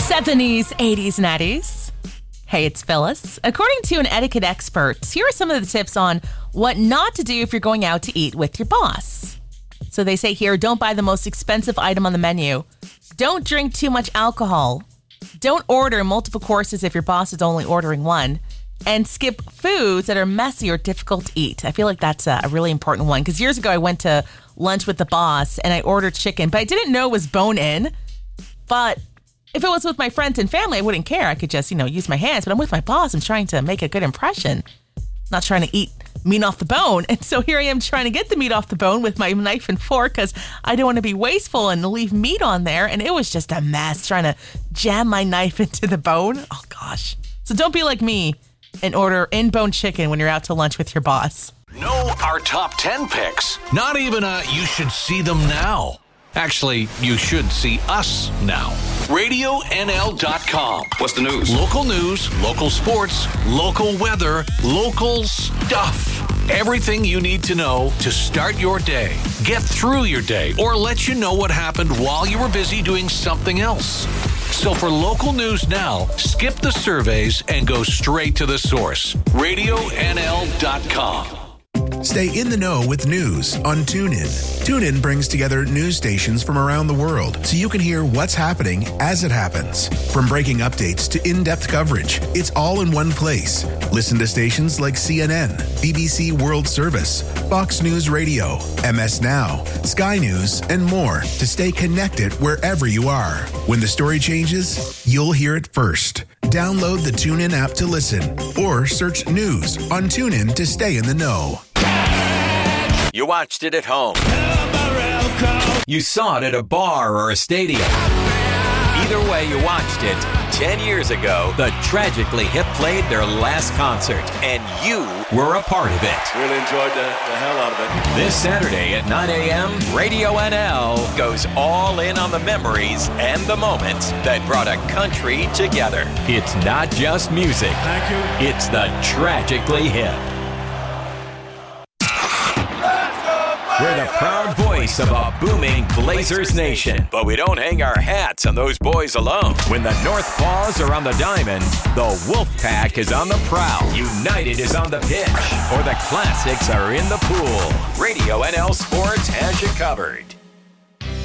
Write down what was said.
70s, 80s, 90s. Hey, it's Phyllis. According to an etiquette expert, here are some of the tips on what not to do if you're going out to eat with your boss. So they say here, don't buy the most expensive item on the menu. Don't drink too much alcohol. Don't order multiple courses if your boss is only ordering one. And skip foods that are messy or difficult to eat. I feel like that's a really important one because years ago I went to lunch with the boss and I ordered chicken, but I didn't know it was bone-in. But if it was with my friends and family, I wouldn't care. I could just, use my hands. But I'm with my boss. I'm trying to make a good impression. Not trying to eat meat off the bone. And so here I am trying to get the meat off the bone with my knife and fork because I don't want to be wasteful and leave meat on there. And it was just a mess trying to jam my knife into the bone. Oh, gosh. So don't be like me and order in-bone chicken when you're out to lunch with your boss. Know our top 10 picks. Not even you should see them now. Actually, you should see us now. RadioNL.com. What's the news? Local news, local sports, local weather, local stuff. Everything you need to know to start your day, get through your day, or let you know what happened while you were busy doing something else. So for local news now, skip the surveys and go straight to the source. RadioNL.com. Stay in the know with news on TuneIn. TuneIn brings together news stations from around the world so you can hear what's happening as it happens. From breaking updates to in-depth coverage, it's all in one place. Listen to stations like CNN, BBC World Service, Fox News Radio, MS Now, Sky News, and more to stay connected wherever you are. When the story changes, you'll hear it first. Download the TuneIn app to listen or search news on TuneIn to stay in the know. You watched it at home. You saw it at a bar or a stadium. Either way you watched it, 10 years ago, the Tragically Hip played their last concert, and you were a part of it. Really enjoyed the hell out of it. This Saturday at 9 a.m., Radio NL goes all in on the memories and the moments that brought a country together. It's not just music. Thank you. It's the Tragically Hip. We're the proud voice of a booming Blazers nation. But we don't hang our hats on those boys alone. When the North Paws are on the diamond, the Wolfpack is on the prowl. United is on the pitch. Or the Classics are in the pool. Radio NL Sports has you covered.